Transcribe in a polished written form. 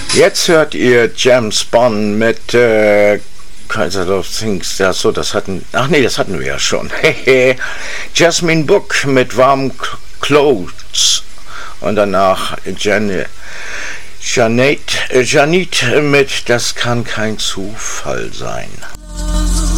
Jetzt hört ihr James Bond mit Kaiser of Things. Ja, so, das hatten wir ja schon. Jasmine Book mit Warm Clothes. Und danach Janet mit Das kann kein Zufall sein.